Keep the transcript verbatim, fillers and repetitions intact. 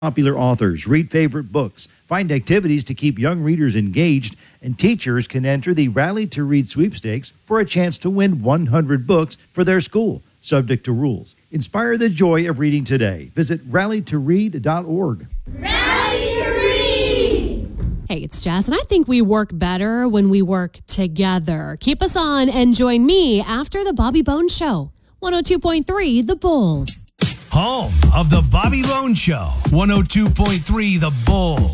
Popular authors, read favorite books, find activities to keep young readers engaged, and teachers can enter the Rally to Read sweepstakes for a chance to win one hundred books for their school, subject to rules. Inspire the joy of reading today. Visit rally to read dot org. Rally to Read! Hey, it's Jess, and I think we work better when we work together. Keep us on and join me after the Bobby Bones Show. one oh two point three The Bull. Home of the Bobby Bones Show. one oh two point three The Bull.